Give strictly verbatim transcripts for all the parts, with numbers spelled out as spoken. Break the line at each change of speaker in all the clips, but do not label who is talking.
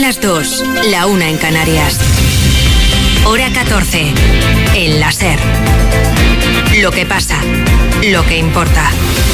las dos, la una en Canarias. Hora catorce, en la SER. Lo que pasa, lo que importa.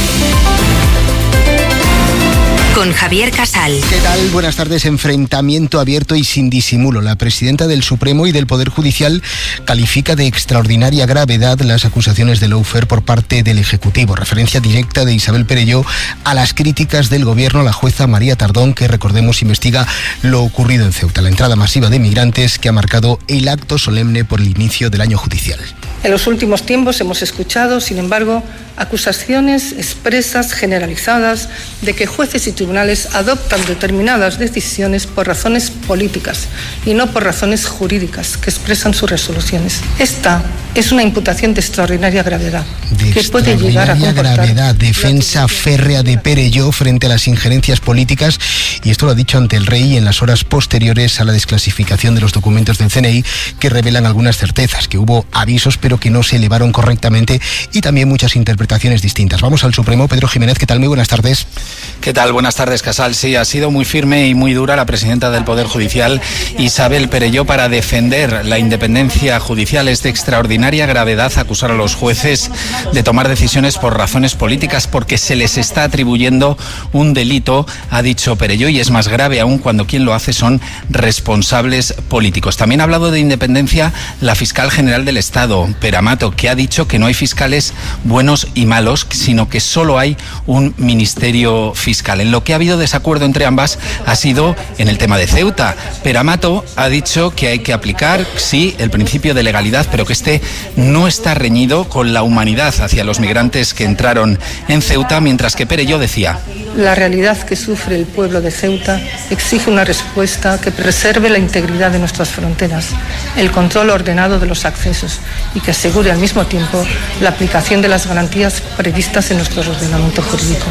Con Javier Casal.
¿Qué tal? Buenas tardes. Enfrentamiento abierto y sin disimulo. La presidenta del Supremo y del Poder Judicial califica de extraordinaria gravedad las acusaciones de lawfare por parte del Ejecutivo. Referencia directa de Isabel Perelló a las críticas del Gobierno a la jueza María Tardón, que, recordemos, investiga lo ocurrido en Ceuta, la entrada masiva de migrantes que ha marcado el acto solemne por el inicio del año judicial.
En los últimos tiempos hemos escuchado, sin embargo, acusaciones expresas, generalizadas, de que jueces y tribunales adoptan determinadas decisiones por razones políticas y no por razones jurídicas que expresan sus resoluciones. Esta es una imputación de extraordinaria gravedad,
de
que puede llegar a comportar
gravedad, defensa férrea de Perelló frente a las injerencias políticas, y esto lo ha dicho ante el Rey en las horas posteriores a la desclasificación de los documentos del C N I, que revelan algunas certezas, que hubo avisos pero que no se elevaron correctamente, y también muchas interpretaciones distintas. Vamos al Supremo. Pedro Jiménez, ¿qué tal? Muy buenas tardes.
¿Qué tal? Buenas tardes, Casal. Sí, ha sido muy firme y muy dura la presidenta del Poder Judicial, Isabel Perelló, para defender la independencia judicial. Es de extraordinaria gravedad acusar a los jueces de tomar decisiones por razones políticas, porque se les está atribuyendo un delito, ha dicho Perelló, y es más grave aún cuando quien lo hace son responsables políticos. También ha hablado de independencia la fiscal general del Estado, Pere Amato, que ha dicho que no hay fiscales buenos y malos, sino que solo hay un ministerio fiscal. En lo que ha habido desacuerdo entre ambas ha sido en el tema de Ceuta. Pere Amato ha dicho que hay que aplicar, sí, el principio de legalidad, pero que este no está reñido con la humanidad hacia los migrantes que entraron en Ceuta, mientras que Perelló decía:
la realidad que sufre el pueblo de Ceuta exige una respuesta que preserve la integridad de nuestras fronteras, el control ordenado de los accesos y que asegure al mismo tiempo la aplicación de las garantías previstas en nuestro ordenamiento jurídico.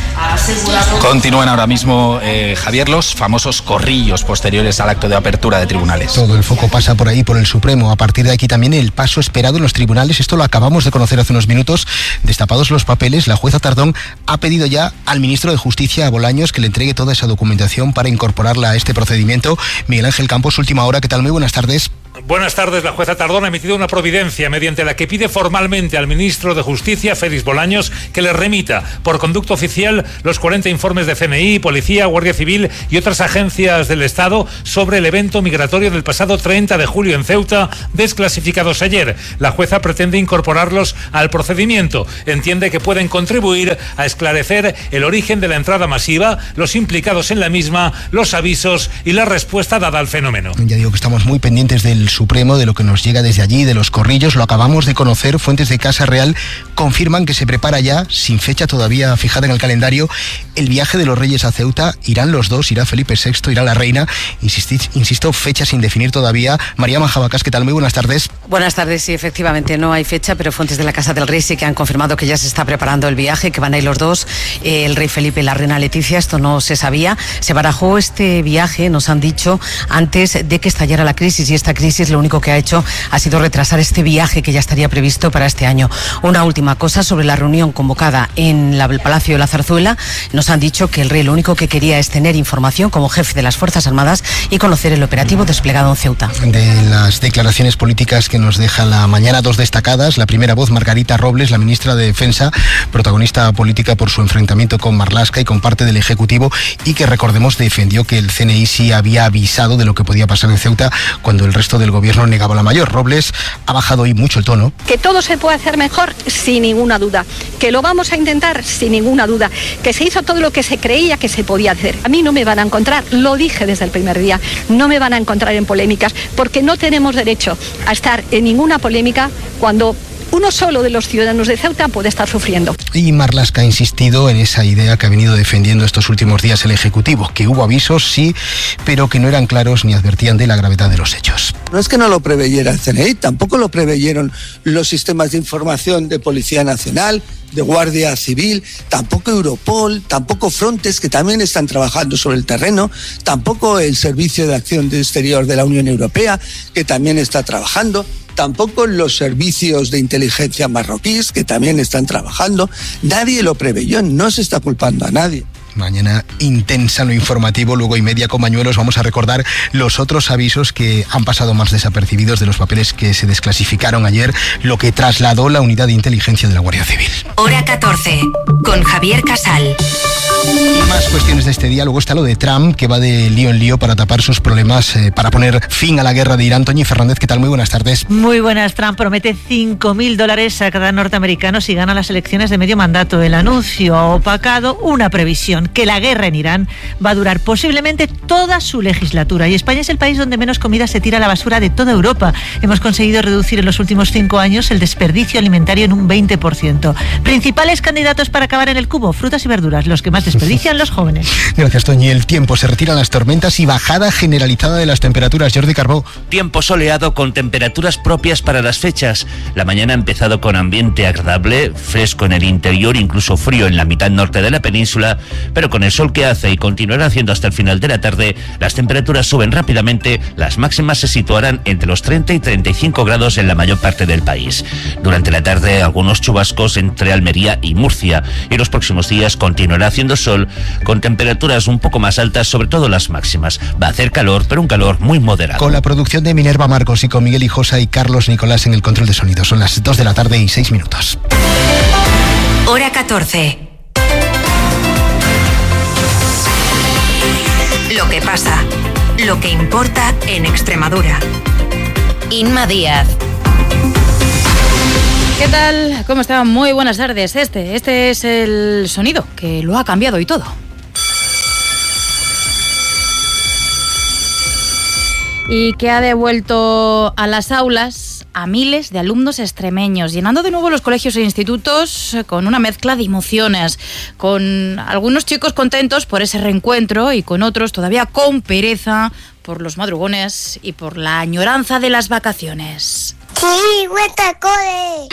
Continúan ahora mismo, eh, Javier, los famosos corrillos posteriores al acto de apertura de tribunales.
Todo el foco pasa por ahí, por el Supremo. A partir de aquí también el paso esperado en los tribunales. Esto lo acabamos de conocer hace unos minutos. Destapados los papeles, la jueza Tardón ha pedido ya al ministro de Justicia, a Bolaños, que le entregue toda esa documentación para incorporarla a este procedimiento. Miguel Ángel Campos, última hora. ¿Qué tal? Muy buenas tardes.
Buenas tardes. La jueza Tardón ha emitido una providencia mediante la que pide formalmente al ministro de Justicia, Félix Bolaños, que le remita por conducto oficial los cuarenta informes de C N I, Policía, Guardia Civil y otras agencias del Estado sobre el evento migratorio del pasado treinta de julio en Ceuta, desclasificados ayer. La jueza pretende incorporarlos al procedimiento. Entiende que pueden contribuir a esclarecer el origen de la entrada masiva, los implicados en la misma, los avisos y la respuesta dada al fenómeno.
Ya digo que estamos muy pendientes del Supremo, de lo que nos llega desde allí, de los corrillos. Lo acabamos de conocer. Fuentes de Casa Real confirman que se prepara ya, sin fecha todavía fijada en el calendario, el viaje de los Reyes a Ceuta. Irán los dos, irá Felipe sexto, irá la reina. Insistí, insisto, fecha sin definir todavía. María Manjabacas, ¿qué tal? Muy buenas tardes.
Buenas tardes. Sí, efectivamente no hay fecha, pero fuentes de la Casa del Rey sí que han confirmado que ya se está preparando el viaje, que van a ir los dos, eh, el rey Felipe y la reina Leticia. Esto no se sabía. Se barajó este viaje, nos han dicho, antes de que estallara la crisis, y esta crisis lo único que ha hecho ha sido retrasar este viaje que ya estaría previsto para este año. Una última cosa sobre la reunión convocada en la, el Palacio de la Zarzuela. Nos han dicho que el rey lo único que quería es tener información como jefe de las Fuerzas Armadas y conocer el operativo desplegado en Ceuta.
De las declaraciones políticas que nos deja la mañana, dos destacadas. La primera voz, Margarita Robles, la ministra de Defensa, protagonista política por su enfrentamiento con Marlaska y con parte del Ejecutivo, y que, recordemos, defendió que el C N I sí había avisado de lo que podía pasar en Ceuta cuando el resto del gobierno negaba la mayor. Robles ha bajado hoy mucho el tono.
Que todo se puede hacer mejor, sin ninguna duda. Que lo vamos a intentar, sin ninguna duda. Que se hizo todo lo que se creía que se podía hacer. A mí no me van a encontrar, lo dije desde el primer día, no me van a encontrar en polémicas, porque no tenemos derecho a estar en ninguna polémica cuando uno solo de los ciudadanos de Ceuta puede estar sufriendo.
Y Marlaska ha insistido en esa idea que ha venido defendiendo estos últimos días el Ejecutivo, que hubo avisos, sí, pero que no eran claros ni advertían de la gravedad de los hechos.
No es que no lo preveyera el C N I, tampoco lo preveyeron los sistemas de información de Policía Nacional, de Guardia Civil, tampoco Europol, tampoco Frontex, que también están trabajando sobre el terreno, tampoco el Servicio de Acción Exterior de la Unión Europea, que también está trabajando, tampoco los servicios de inteligencia marroquíes, que también están trabajando. Nadie lo preveyó, no se está culpando a nadie.
mañana intensa en lo informativo, luego y media con Mañuelos. Vamos a recordar los otros avisos que han pasado más desapercibidos de los papeles que se desclasificaron ayer, lo que trasladó la unidad de inteligencia de la Guardia Civil.
Hora catorce, con Javier Casal.
Y más cuestiones de este día. Luego está lo de Trump, que va de lío en lío para tapar sus problemas, eh, para poner fin a la guerra de Irán. Toñi Fernández, ¿qué tal? Muy buenas tardes.
Muy buenas. Trump promete cinco mil dólares a cada norteamericano si gana las elecciones de medio mandato. El anuncio ha opacado una previsión, que la guerra en Irán va a durar posiblemente toda su legislatura. Y España es el país donde menos comida se tira a la basura de toda Europa. Hemos conseguido reducir en los últimos cinco años el desperdicio alimentario en un veinte por ciento. Principales candidatos para acabar en el cubo: frutas y verduras, los que más desperdician los jóvenes.
Gracias, Toñi. El tiempo, se retiran las tormentas y bajada generalizada de las temperaturas. Jordi Carbó.
Tiempo soleado con temperaturas propias para las fechas. La mañana ha empezado con ambiente agradable, fresco en el interior, incluso frío en la mitad norte de la península, pero con el sol que hace y continuará haciendo hasta el final de la tarde, las temperaturas suben rápidamente. Las máximas se situarán entre los treinta y treinta y cinco grados en la mayor parte del país. Durante la tarde, algunos chubascos entre Almería y Murcia, y los próximos días continuará haciendo sol con temperaturas un poco más altas, sobre todo las máximas. Va a hacer calor, pero un calor muy moderado.
Con la producción de Minerva Marcos y con Miguel Hijosa y Carlos Nicolás en el control de sonido. Son las dos de la tarde y seis minutos.
Hora catorce. Lo que pasa, lo que importa en Extremadura. Inma Díaz.
¿Qué tal? ¿Cómo están? Muy buenas tardes. Este, este es el sonido que lo ha cambiado y todo. Y que ha devuelto a las aulas a miles de alumnos extremeños, llenando de nuevo los colegios e institutos con una mezcla de emociones, con algunos chicos contentos por ese reencuentro y con otros todavía con pereza por los madrugones y por la añoranza de las vacaciones.
¡Sí, vuelta al cole!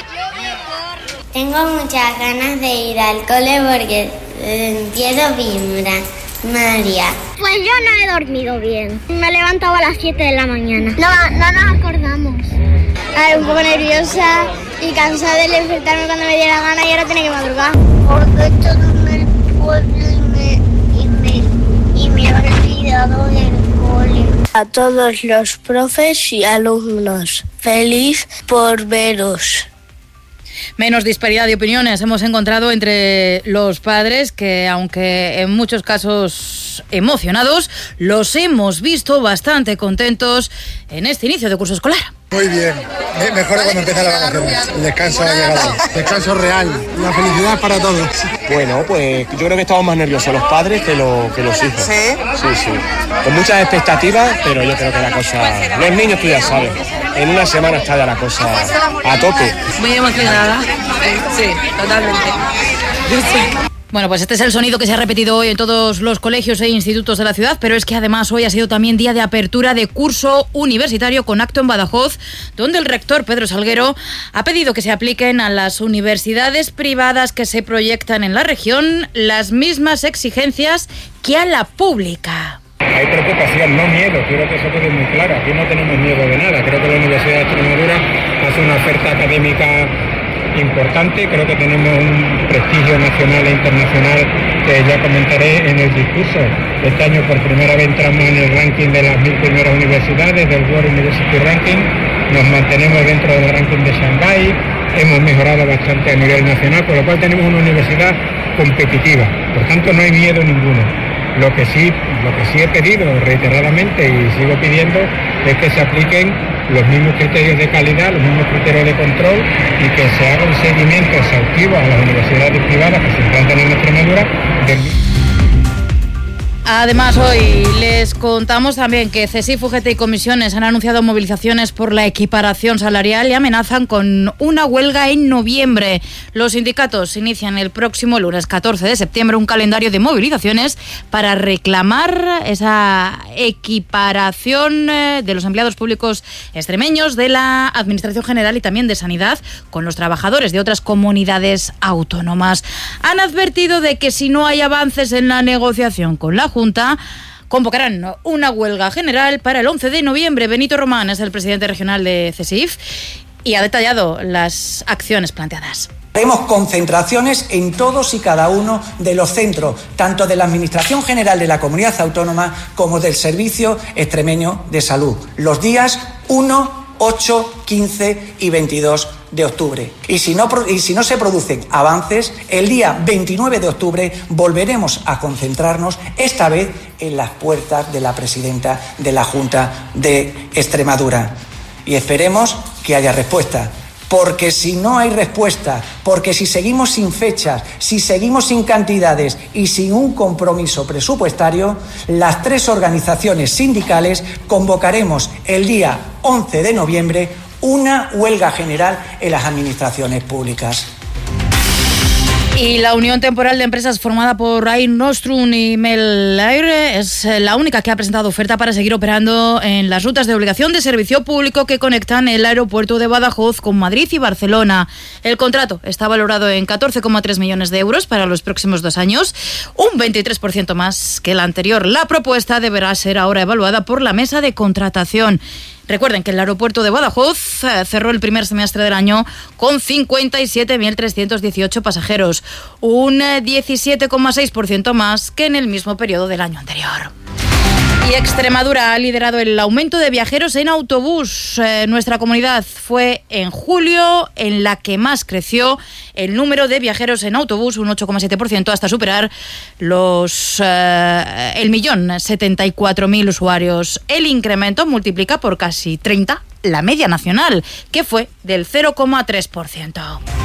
Tengo muchas ganas de ir al cole porque eh, quiero vibrar. María.
Pues yo no he dormido bien. Me he levantado a las siete de la mañana. No, no nos acordamos. A ver, un poco nerviosa y cansada de despertarme cuando me diera la gana y ahora tengo que madrugar.
Porque estoy en el pueblo y me, y me, y me he olvidado del cole. A todos los profes y alumnos, feliz por veros.
Menos disparidad de opiniones hemos encontrado entre los padres, que aunque en muchos casos emocionados, los hemos visto bastante contentos en este inicio de curso escolar.
Muy bien, mejor cuando empieza la vacación. El descanso ha llegado. Descanso real, la felicidad para todos.
Bueno, pues yo creo que estamos más nerviosos los padres que, lo, que los hijos.
¿Sí?
Sí, sí. Con muchas expectativas, pero yo creo que la cosa... Los niños, tú ya sabes, en una semana está ya la cosa a tope.
Muy emocionada. Sí, totalmente.
Bueno, pues este es el sonido que se ha repetido hoy en todos los colegios e institutos de la ciudad, pero es que además hoy ha sido también día de apertura de curso universitario con acto en Badajoz, donde el rector Pedro Salguero ha pedido que se apliquen a las universidades privadas que se proyectan en la región las mismas exigencias que a la pública.
Hay preocupación, no miedo, quiero que eso quede muy claro. Aquí no tenemos miedo de nada. Creo que la Universidad de Extremadura hace una oferta académica importante, creo que tenemos un prestigio nacional e internacional que ya comentaré en el discurso. Este año por primera vez entramos en el ranking de las mil primeras universidades del World University Ranking, nos mantenemos dentro del ranking de Shanghái, hemos mejorado bastante a nivel nacional, por lo cual tenemos una universidad competitiva, por tanto no hay miedo ninguno. Lo que sí, lo que sí he pedido reiteradamente y sigo pidiendo es que se apliquen los mismos criterios de calidad, los mismos criterios de control y que se haga un seguimiento exhaustivo a las universidades privadas que se implantan en Extremadura del...
Además, hoy les contamos también que CESIF, U G T y comisiones han anunciado movilizaciones por la equiparación salarial y amenazan con una huelga en noviembre. Los sindicatos inician el próximo lunes catorce de septiembre un calendario de movilizaciones para reclamar esa equiparación de los empleados públicos extremeños, de la Administración General y también de Sanidad con los trabajadores de otras comunidades autónomas. Han advertido de que si no hay avances en la negociación con la Junta, convocarán una huelga general para el once de noviembre. Benito Román es el presidente regional de CESIF y ha detallado las acciones planteadas.
Haremos concentraciones en todos y cada uno de los centros, tanto de la Administración General de la Comunidad Autónoma como del Servicio Extremeño de Salud, los días uno, ocho, quince y veintidós de octubre. Y si no, y si no se producen avances, el día veintinueve de octubre volveremos a concentrarnos, esta vez en las puertas de la presidenta de la Junta de Extremadura. Y esperemos que haya respuesta. Porque si no hay respuesta, porque si seguimos sin fechas, si seguimos sin cantidades y sin un compromiso presupuestario, las tres organizaciones sindicales convocaremos el día once de noviembre una huelga general en las administraciones públicas.
Y la unión temporal de empresas formada por Air Nostrum y Melair es la única que ha presentado oferta para seguir operando en las rutas de obligación de servicio público que conectan el aeropuerto de Badajoz con Madrid y Barcelona. El contrato está valorado en catorce coma tres millones de euros para los próximos dos años, un veintitrés por ciento más que el anterior. La propuesta deberá ser ahora evaluada por la mesa de contratación. Recuerden que el aeropuerto de Badajoz cerró el primer semestre del año con cincuenta y siete mil trescientos dieciocho pasajeros, un diecisiete coma seis por ciento más que en el mismo periodo del año anterior. Y Extremadura ha liderado el aumento de viajeros en autobús. Eh, nuestra comunidad fue en julio en la que más creció el número de viajeros en autobús, un ocho coma siete por ciento, hasta superar los eh, el millón setenta y cuatro mil usuarios. El incremento multiplica por casi treinta la media nacional, que fue del cero coma tres por ciento.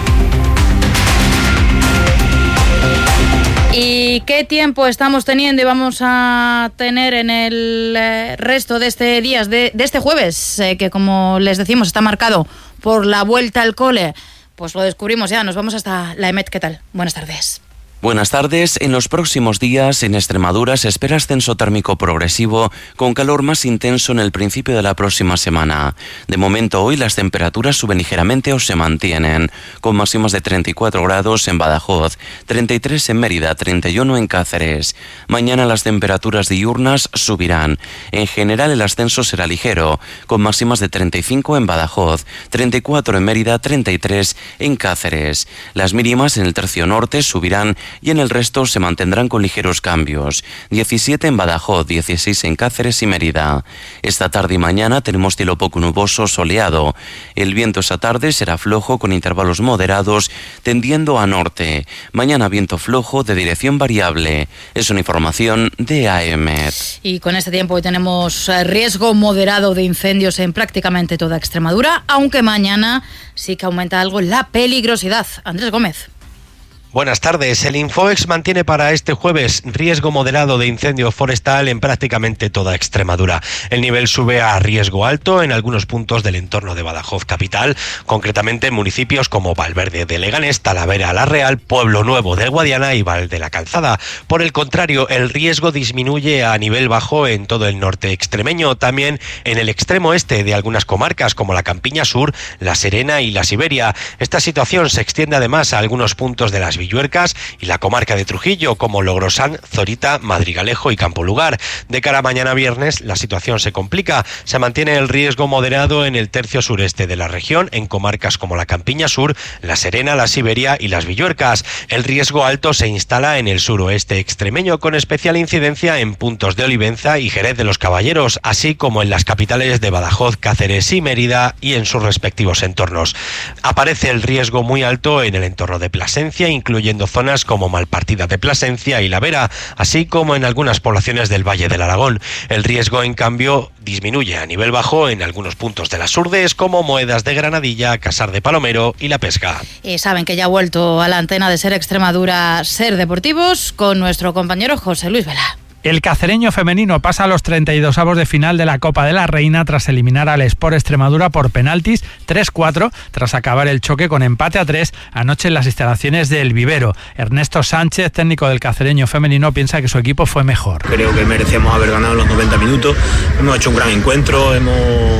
¿Y qué tiempo estamos teniendo y vamos a tener en el eh, resto de este días, de, de este jueves, eh, que como les decimos está marcado por la vuelta al cole? Pues lo descubrimos ya, nos vamos hasta la EMET. ¿Qué tal? Buenas tardes.
Buenas tardes. En los próximos días en Extremadura se espera ascenso térmico progresivo con calor más intenso en el principio de la próxima semana. De momento hoy las temperaturas suben ligeramente o se mantienen, con máximas de treinta y cuatro grados en Badajoz, treinta y tres en Mérida, treinta y uno en Cáceres. Mañana las temperaturas diurnas subirán. En general el ascenso será ligero, con máximas de treinta y cinco en Badajoz, treinta y cuatro en Mérida, treinta y tres en Cáceres. Las mínimas en el tercio norte subirán y en el resto se mantendrán con ligeros cambios. diecisiete en Badajoz, dieciséis en Cáceres y Mérida. Esta tarde y mañana tenemos cielo poco nuboso, soleado. El viento esta tarde será flojo con intervalos moderados, tendiendo a norte. Mañana viento flojo de dirección variable. Es una información de A E M E T.
Y con este tiempo hoy tenemos riesgo moderado de incendios en prácticamente toda Extremadura, aunque mañana sí que aumenta algo la peligrosidad. Andrés Gómez.
Buenas tardes. El Infoex mantiene para este jueves riesgo moderado de incendio forestal en prácticamente toda Extremadura. El nivel sube a riesgo alto en algunos puntos del entorno de Badajoz capital, concretamente en municipios como Valverde de Leganés, Talavera la Real, Pueblo Nuevo del Guadiana y Val de la Calzada. Por el contrario, el riesgo disminuye a nivel bajo en todo el norte extremeño, también en el extremo este de algunas comarcas como la Campiña Sur, La Serena y la Siberia. Esta situación se extiende además a algunos puntos de las Villuercas y la comarca de Trujillo, como Logrosán, Zorita, Madrigalejo y Campolugar. De cara a mañana viernes, la situación se complica. Se mantiene el riesgo moderado en el tercio sureste de la región, en comarcas como la Campiña Sur, La Serena, la Siberia y las Villuercas. El riesgo alto se instala en el suroeste extremeño, con especial incidencia en puntos de Olivenza y Jerez de los Caballeros, así como en las capitales de Badajoz, Cáceres y Mérida y en sus respectivos entornos. Aparece el riesgo muy alto en el entorno de Plasencia, incluso incluyendo zonas como Malpartida de Plasencia y La Vera, así como en algunas poblaciones del Valle del Aragón. El riesgo, en cambio, disminuye a nivel bajo en algunos puntos de las Urdes, como Moedas de Granadilla, Casar de Palomero y La Pesca.
Y saben que ya ha vuelto a la antena de Ser Extremadura, Ser Deportivos, con nuestro compañero José Luis Vela.
El cacereño femenino pasa a los treinta y dos avos de final de la Copa de la Reina tras eliminar al Sport Extremadura por penaltis tres cuatro, tras acabar el choque con empate a tres anoche en las instalaciones del Vivero. Ernesto Sánchez, técnico del cacereño femenino, piensa que su equipo fue mejor.
Creo que merecíamos haber ganado los noventa minutos. Hemos hecho un gran encuentro, hemos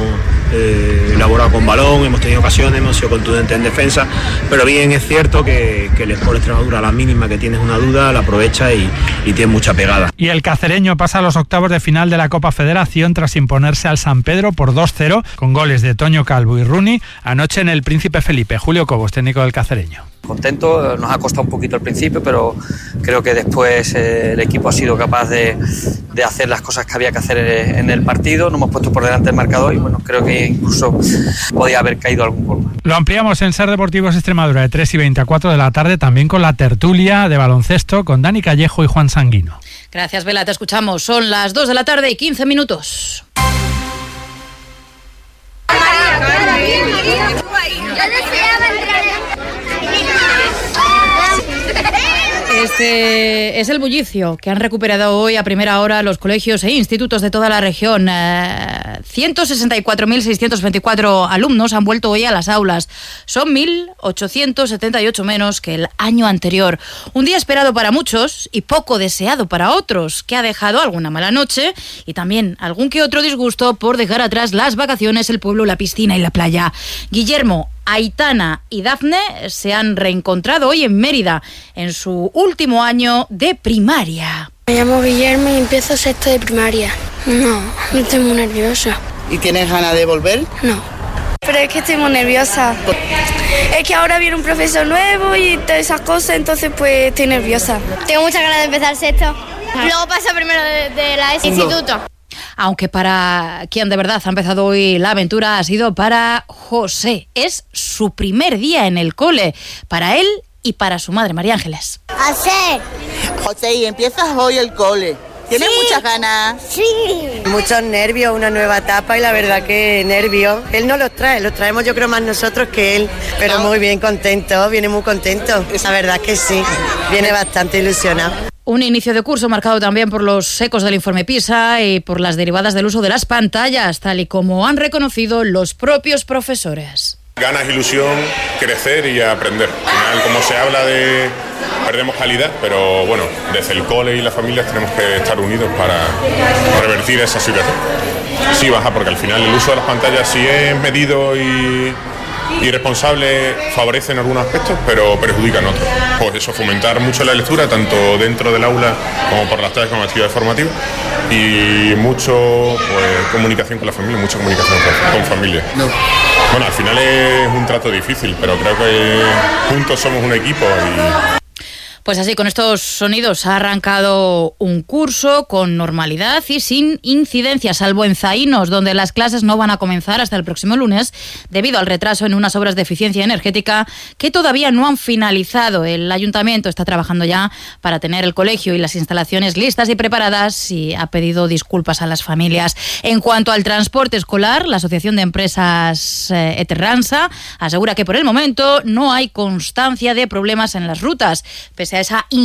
eh, elaborado con balón, hemos tenido ocasiones, hemos sido contundentes en defensa, pero bien es cierto que, que el Sport Extremadura, a la mínima que tienes una duda, la aprovecha y, y tiene mucha pegada.
Y el cacereño pasa a los octavos de final de la Copa Federación tras imponerse al San Pedro por dos cero con goles de Toño Calvo y Rooney anoche en el Príncipe Felipe. Julio Cobos, técnico del cacereño.
Contento, nos ha costado un poquito al principio, pero creo que después eh, el equipo ha sido capaz de, de hacer las cosas que había que hacer en el partido. Nos hemos puesto por delante del marcador y bueno, creo que incluso podía haber caído algún gol.
Lo ampliamos en Ser Deportivos Extremadura de tres y veinte a cuatro de la tarde, también con la tertulia de baloncesto con Dani Callejo y Juan Sanguino.
Gracias, Vela, te escuchamos. Son las dos de la tarde y quince minutos. Este es el bullicio que han recuperado hoy a primera hora los colegios e institutos de toda la región. Eh, ciento sesenta y cuatro mil seiscientos veinticuatro alumnos han vuelto hoy a las aulas. Son mil ochocientos setenta y ocho menos que el año anterior. Un día esperado para muchos y poco deseado para otros, que ha dejado alguna mala noche y también algún que otro disgusto por dejar atrás las vacaciones, el pueblo, la piscina y la playa. Guillermo, Aitana y Dafne se han reencontrado hoy en Mérida, en su último año de primaria.
Me llamo Guillermo y empiezo sexto de primaria. No, no estoy muy nerviosa.
¿Y tienes ganas de volver?
No, pero es que estoy muy nerviosa. Es que ahora viene un profesor nuevo y todas esas cosas, entonces pues estoy nerviosa.
Tengo muchas ganas de empezar sexto. Luego paso primero de, de la instituto.
Aunque para quien de verdad ha empezado hoy la aventura ha sido para José. Es su primer día en el cole, para él y para su madre, María Ángeles.
José, José, y empiezas hoy el cole. ¿Tienes sí. muchas ganas?
Sí.
Muchos nervios, una nueva etapa y la verdad que nervios. Él no los trae, los traemos yo creo más nosotros que él. Pero muy bien, contento, viene muy contento. La verdad que sí, viene bastante ilusionado.
Un inicio de curso marcado también por los ecos del informe PISA y por las derivadas del uso de las pantallas, tal y como han reconocido los propios profesores.
Ganas, ilusión, crecer y aprender. Al final, como se habla de perdemos calidad, pero bueno, desde el cole y las familias tenemos que estar unidos para revertir esa situación. Sí baja, porque al final el uso de las pantallas, si es medido y... y responsable, favorece en algunos aspectos, pero perjudica en otros. Pues eso, fomentar mucho la lectura, tanto dentro del aula como por las tardes con actividades formativas, y mucho pues, comunicación con la familia, mucha comunicación con, con familia. No. Bueno, al final es un trato difícil, pero creo que juntos somos un equipo y...
Pues así, con estos sonidos ha arrancado un curso con normalidad y sin incidencias, salvo en Zaínos, donde las clases no van a comenzar hasta el próximo lunes debido al retraso en unas obras de eficiencia energética que todavía no han finalizado. El ayuntamiento está trabajando ya para tener el colegio y las instalaciones listas y preparadas y ha pedido disculpas a las familias. En cuanto al transporte escolar, la Asociación de Empresas eh, Eterransa asegura que por el momento no hay constancia de problemas en las rutas, pese a esa